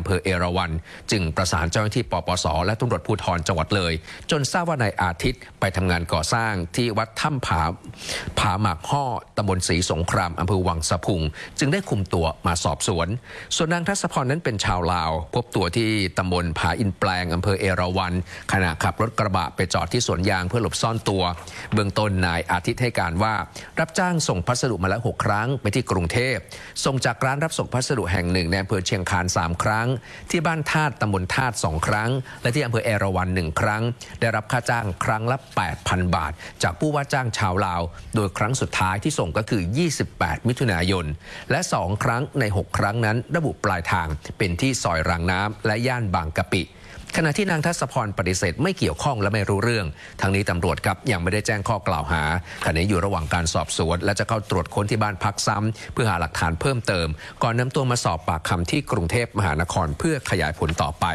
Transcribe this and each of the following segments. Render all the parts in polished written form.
อำเภอเอราวัณจึงประสานเจ้าหน้าที่ปปส.และตำรวจภูธรจังหวัดเลยจนทราบว่านายอาทิตย์ไปทำงานก่อสร้างที่วัดถ้ำผาหมากห่อตำบลศรีสงครามอำเภอวังสะพุงจึงได้คุมตัวมาสอบสวนส่วนนางทัศพรนั้นเป็นชาวลาวพบตัวที่ตำบลผาอินแปลงอำเภอเอราวัณขณะขับรถกระบะไปจอดที่สวนยางเพื่อหลบซ่อนตัวเบื้องต้นนายอาทิตย์ให้การว่ารับจ้างส่งพัสดุมาแล้ว6 ครั้งไปที่กรุงเทพส่งจากร้านรับส่งพัสดุแห่งหนึ่งในอำเภอเชียงคาน3 ครั้งที่บ้านธาตุตำบลธาตุ2 ครั้งและที่อำเภอเอราวัณ1 ครั้งได้รับค่าจ้างครั้งละ 8,000 บาทจากผู้ว่าจ้างชาวลาวโดยครั้งสุดท้ายที่ส่งก็คือ28 มิถุนายนและ2 ครั้งใน 6 ครั้งนั้นระบุปลายทางเป็นที่ซอยรางน้ำและย่านบางกะปิขณะที่นางทัศพรปฏิเสธไม่เกี่ยวข้องและไม่รู้เรื่องทั้งนี้ตำรวจครับยังไม่ได้แจ้งข้อกล่าวหาขณะนี้อยู่ระหว่างการสอบสวนและจะเข้าตรวจค้นที่บ้านพักซ้ำเพื่อหาหลักฐานเพิ่มเติมก่อนนำตัวมาสอบปากคำที่กรุงเทพมหานครเพื่อขยายผลต่อไป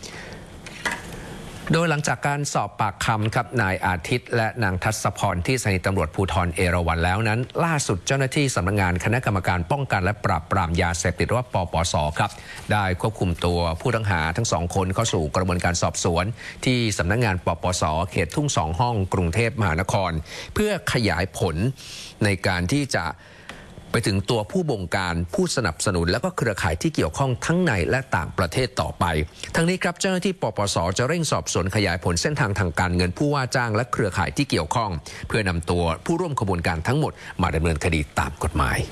โดยหลังจากการสอบปากคำครับนายอาทิตย์และนางทัศพรที่สถานีตำรวจภูธรเอราวัณแล้วนั้นล่าสุดเจ้าหน้าที่สำนักงานคณะกรรมการป้องกันและปราบปรามยาเสพติดหรือว่าปปส.ครับได้ควบคุมตัวผู้ต้องหาทั้ง2 คนเข้าสู่กระบวนการสอบสวนที่สำนักงานปปส.เขตทุ่ง2 ห้องกรุงเทพมหานครเพื่อขยายผลในการที่จะไปถึงตัวผู้บงการผู้สนับสนุนและก็เครือข่ายที่เกี่ยวข้องทั้งในและต่างประเทศต่อไปทั้งนี้ครับเจ้าหน้าที่ปปส.จะเร่งสอบสวนขยายผลเส้นทางทางการเงินผู้ว่าจ้างและเครือข่ายที่เกี่ยวข้องเพื่อนำตัวผู้ร่วมขบวนการทั้งหมดมาดำเนินคดีตามกฎหมาย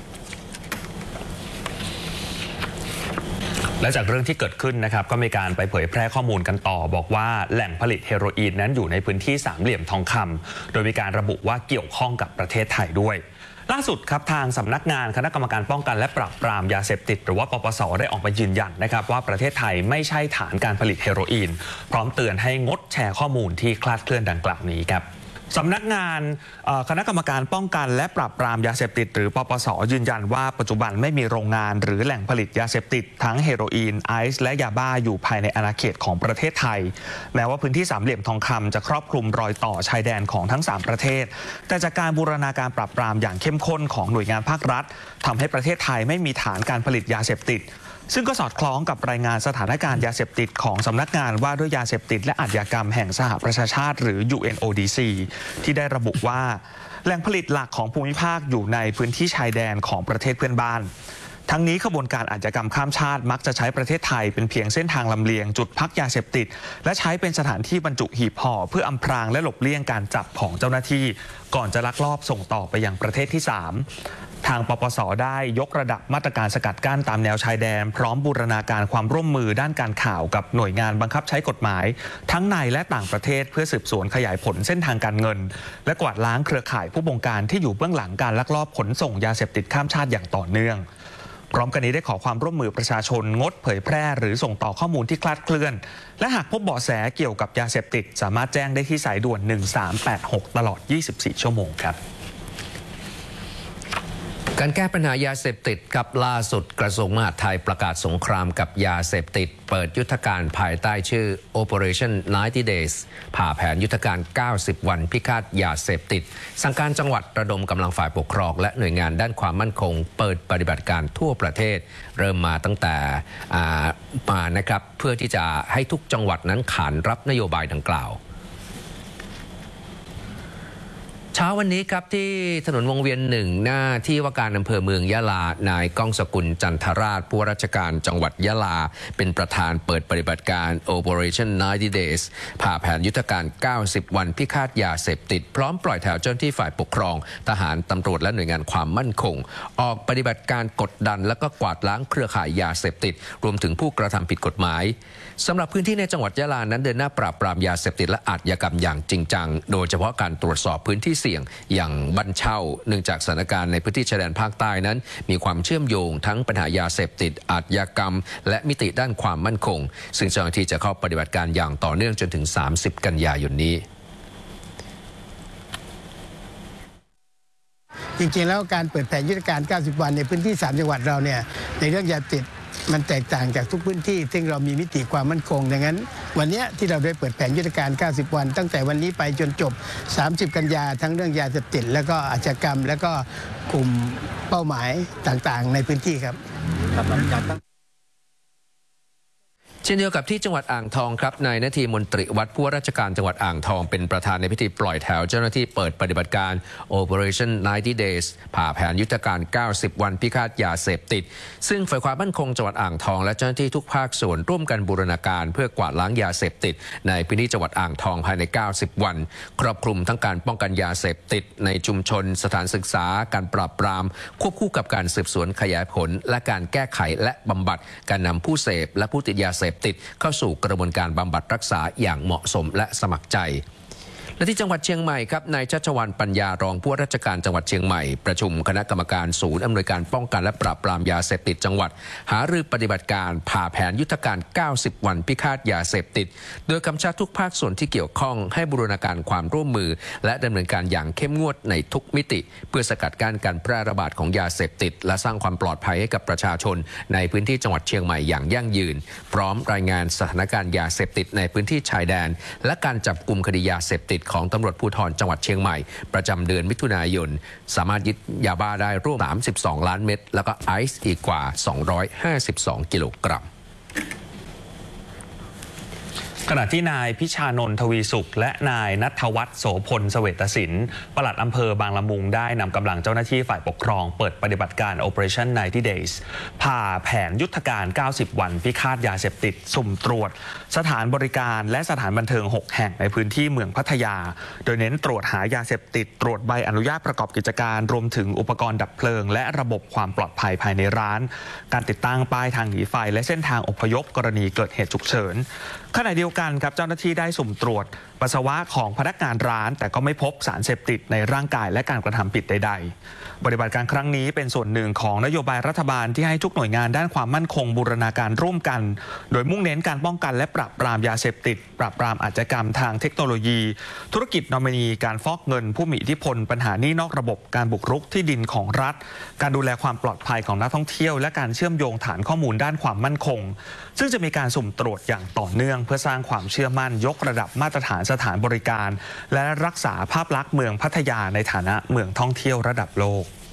และจากเรื่องที่เกิดขึ้นนะครับก็มีการไปเผยแพร่ข้อมูลกันต่อบอกว่าแหล่งผลิตเฮโรอีนนั้นอยู่ในพื้นที่3 เหลี่ยมทองคำโดยมีการระบุว่าเกี่ยวข้องกับประเทศไทยด้วยล่าสุดครับทางสำนักงานคณะกรรมการป้องกันและปราบปรามยาเสพติดหรือว่าปปส.ได้ออกมายืนยันนะครับว่าประเทศไทยไม่ใช่ฐานการผลิตเฮโรอีนพร้อมเตือนให้งดแชร์ข้อมูลที่คลาดเคลื่อนดังกล่าวนี้ครับสำนักงานคณะกรรมการป้องกันและปราบปรามยาเสพติดหรือปปส.ยืนยันว่าปัจจุบันไม่มีโรงงานหรือแหล่งผลิตยาเสพติดทั้งเฮโรอีนไอซ์และยาบ้าอยู่ภายในอาณาเขตของประเทศไทยแม้ว่าพื้นที่3 เหลี่ยมทองคำจะครอบคลุมรอยต่อชายแดนของทั้ง3 ประเทศแต่จากการบูรณาการปราบปรามอย่างเข้มข้นของหน่วยงานภาครัฐทำให้ประเทศไทยไม่มีฐานการผลิตยาเสพติดซึ่งก็สอดคล้องกับรายงานสถานการณ์ยาเสพติดของสำนักงานว่าด้วยยาเสพติดและอาชญากรรมแห่งสหประชาชาติหรือ UNODC ที่ได้ระบุว่าแหล่งผลิตหลักของภูมิภาคอยู่ในพื้นที่ชายแดนของประเทศเพื่อนบ้านทั้งนี้ขบวนการอาชญากรรมข้ามชาติมักจะใช้ประเทศไทยเป็นเพียงเส้นทางลำเลียงจุดพักยาเสพติดและใช้เป็นสถานที่บรรจุหีบห่อเพื่ออำพรางและหลบเลี่ยงการจับของเจ้าหน้าที่ก่อนจะลักลอบส่งต่อไปยังประเทศที่3ทางปปส.ได้ยกระดับมาตรการสกัดกั้นตามแนวชายแดนพร้อมบูรณาการความร่วมมือด้านการข่าวกับหน่วยงานบังคับใช้กฎหมายทั้งในและต่างประเทศเพื่อสืบสวนขยายผลเส้นทางการเงินและกวาดล้างเครือข่ายผู้บงการที่อยู่เบื้องหลังการลักลอบขนส่งยาเสพติดข้ามชาติอย่างต่อเนื่องพร้อมกันนี้ได้ขอความร่วมมือประชาชนงดเผยแพร่หรือส่งต่อข้อมูลที่คลาดเคลื่อนและหากพบเบาะแสเกี่ยวกับยาเสพติดสามารถแจ้งได้ที่สายด่วน1386ตลอด24 ชั่วโมงครับการแก้ปัญหายาเสพติดกับล่าสุดกระทรวงมหาดไทยประกาศสงครามกับยาเสพติดเปิดยุทธการภายใต้ชื่อ Operation 90 Days ผ่าแผนยุทธการ90 วันพิฆาตยาเสพติดสั่งการจังหวัดระดมกำลังฝ่ายปกครองและหน่วยงานด้านความมั่นคงเปิดปฏิบัติการทั่วประเทศเริ่มมาตั้งแต่มานะครับเพื่อที่จะให้ทุกจังหวัดนั้นขานรับนโยบายดังกล่าวเช้าวันนี้ครับที่ถนนวงเวียน1หน้าที่ว่าการอำเภอเมืองยะลานายก้องสกุลจันทราชผู้ว่าราชการจังหวัดยะลาเป็นประธานเปิดปฏิบัติการ Operation 90 Days ผ่าแผนยุทธการ90 วันพิฆาตยาเสพติดพร้อมปล่อยแถวเจ้าหน้าที่ฝ่ายปกครองทหารตำรวจและหน่วยงานความมั่นคงออกปฏิบัติการกดดันและก็กวาดล้างเครือข่ายยาเสพติดรวมถึงผู้กระทำผิดกฎหมายสำหรับพื้นที่ในจังหวัดยะลานั้นเดินหน้าปราบปรามยาเสพติดและอาชญากรรมอย่างจริงจังโดยเฉพาะการตรวจสอบพื้นที่เสี่ยงอย่างบ้านเช่าเนื่องจากสถานการณ์ในพื้นที่ชายแดนภาคใต้นั้นมีความเชื่อมโยงทั้งปัญหายาเสพติดอาชญากรรมและมิติด้านความมั่นคงซึ่งเจ้าหน้าที่จะเข้าปฏิบัติการอย่างต่อเนื่องจนถึง30 กันยายนนี้จริงๆแล้วการเปิดแผนยุทธการ90 วันในพื้นที่3 จังหวัดเราเนี่ยในเรื่องยาเสพติดมันแตกต่างจากทุกพื้นที่ซึ่งเรามีมิติความมั่นคงดังนั้นวันนี้ที่เราได้เปิดแผนยุทธการ90 วันตั้งแต่วันนี้ไปจนจบ30 กันยาทั้งเรื่องยาเสพติดแล้วก็อาชญากรรมแล้วก็กลุ่มเป้าหมายต่างๆในพื้นที่ครับเช่นเดียวกับที่จังหวัดอ่างทองครับนายนาทีมนตรีวัดผู้ว่าราชการจังหวัดอ่างทองเป็นประธานในพิธีปล่อยแถวเจ้าหน้าที่เปิดปฏิบัติการ Operation 90 Days ผ่าแผนยุทธการ 90 วันพิฆาตยาเสพติดซึ่งฝ่ายความมั่นคงจังหวัดอ่างทองและเจ้าหน้าที่ทุกภาคส่วนร่วมกันบูรณาการเพื่อกวาดล้างยาเสพติดในพื้นที่จังหวัดอ่างทองภายใน 90 วันครอบคลุมทั้งการป้องกันยาเสพติดในชุมชนสถานศึกษาการปราบปรามควบคู่กับการสืบสวนขยายผลและการแก้ไขและบำบัดการนำผู้เสพและผู้ติดยาเสพติดเข้าสู่กระบวนการบำบัดรักษาอย่างเหมาะสมและสมัครใจและที่จังหวัดเชียงใหม่ครับนายชัชวาลปัญญารองผู้ว่าราชการจังหวัดเชียงใหม่ประชุมคณะกรรมการศูนย์อำนวยการป้องกันและปราบปรามยาเสพติดจังหวัดหารือปฏิบัติการผ่าแผนยุทธการ 90 วันพิฆาตยาเสพติดโดยกำชับทุกภาคส่วนที่เกี่ยวข้องให้บูรณาการความร่วมมือและดำเนินการอย่างเข้มงวดในทุกมิติเพื่อสกัดกั้นการแพร่ระบาดของยาเสพติดและสร้างความปลอดภัยให้กับประชาชนในพื้นที่จังหวัดเชียงใหม่อย่างยั่งยืนพร้อมรายงานสถานการณ์ยาเสพติดในพื้นที่ชายแดนและการจับกุมคดียาเสพติดของตำรวจภูธรจังหวัดเชียงใหม่ประจำเดือนมิถุนายนสามารถยึดยาบ้าได้ร่วม32 ล้านเม็ดแล้วก็ไอซ์อีกกว่า252 กิโลกรัมขณะที่นายพิชานนท์ทวีสุขและนายณัฐวัฒน์โสพลเสวตสินปลัดอำเภอบางละมุงได้นำกำลังเจ้าหน้าที่ฝ่ายปกครองเปิดปฏิบัติการ Operation 90 Days ผ่าแผนยุทธการ 90 วันพิฆาตยาเสพติดสุ่มตรวจสถานบริการและสถานบันเทิง 6 แห่งในพื้นที่เมืองพัทยาโดยเน้นตรวจหายาเสพติดตรวจใบอนุญาตประกอบกิจการรวมถึงอุปกรณ์ดับเพลิงและระบบความปลอดภัยภายในร้านการติดตั้งป้ายทางหนีไฟและเส้นทางอพยพกรณีเกิดเหตุฉุกเฉินขณะเดียวกันครับเจ้าหน้าที่ได้สุ่มตรวจปัสสาวะของพนักงานร้านแต่ก็ไม่พบสารเสพติดในร่างกายและการกระทำผิดใดๆปฏิบัติการครั้งนี้เป็นส่วนหนึ่งของนโยบายรัฐบาลที่ให้ทุกหน่วยงานด้านความมั่นคงบูรณาการร่วมกันโดยมุ่งเน้นการป้องกันและปราบปรามยาเสพติดปราบปรามอาชญากรรมทางเทคโนโลยีธุรกิจนอมินีการฟอกเงินผู้มีอิทธิพลปัญหาหนี้นอกระบบการบุกรุกที่ดินของรัฐการดูแลความปลอดภัยของนักท่องเที่ยวและการเชื่อมโยงฐานข้อมูลด้านความมั่นคงซึ่งจะมีการสุ่มตรวจอย่างต่อเนื่องเพื่อสร้างความเชื่อมั่นยกระดับมาตรฐานสถานบริการและรักษาภาพลักษณ์เมืองพัทยาในฐานะเมืองท่องเที่ยวระดับโลก